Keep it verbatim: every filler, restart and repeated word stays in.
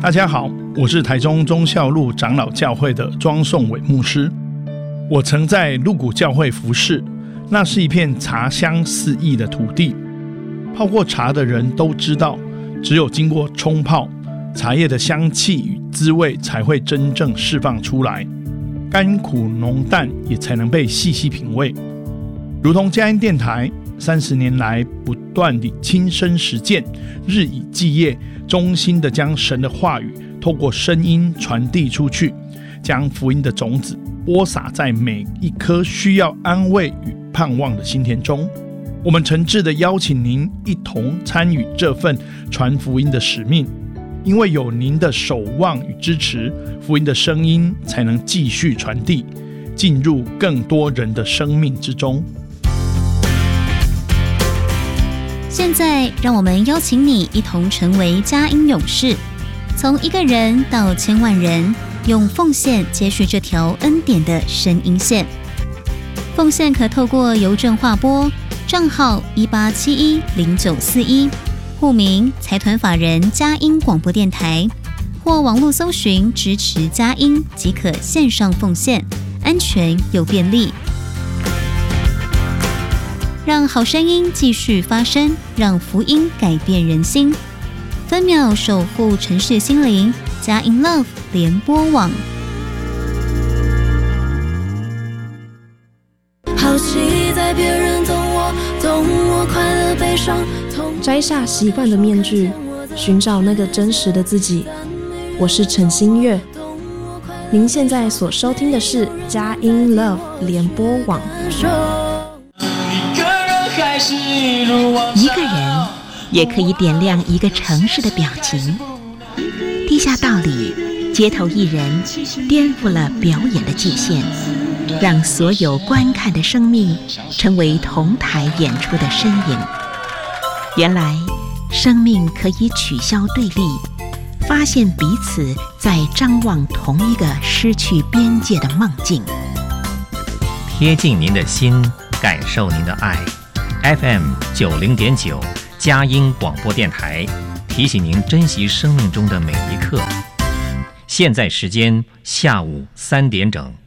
大家好，我是台中忠孝路长老教会的庄颂伟牧师。我曾在鹿谷教会服侍，那是一片茶香四溢的土地。泡过茶的人都知道，只有经过冲泡，茶叶的香气与滋味才会真正释放出来，甘苦浓淡也才能被细细品味。如同佳音电台三十年来不断地亲身实践，日以继夜，衷心地将神的话语透过声音传递出去，将福音的种子播撒在每一颗需要安慰与盼望的心田中。我们诚挚地邀请您一同参与这份传福音的使命，因为有您的守望与支持，福音的声音才能继续传递，进入更多人的生命之中。 现在让我们邀请你一同成为佳音勇士，从一个人到千万人，用奉献接续这条恩典的声音线。奉献可透过邮政划拨账号一八七一零九四一，户名财团法人佳音广播电台，或网络搜寻支持佳音即可线上奉献，安全又便利。让好声音继续发声，让福音改变人心。分秒守护城市心灵，佳音 Love 联播网。 好奇在别人懂我，懂我快乐悲伤。 摘下习惯的面具，寻找那个真实的自己。我是陈新月，您现在所收听的是佳音 Love 联播网。 一个人也可以点亮一个城市的表情。地下道里，街头艺人颠覆了表演的界限，让所有观看的生命成为同台演出的身影。原来生命可以取消对立，发现彼此在张望同一个失去边界的梦境。 贴近您的心，感受您的爱。F M 九零点九佳音广播电台提醒您珍惜生命中的每一刻。现在时间下午三点整。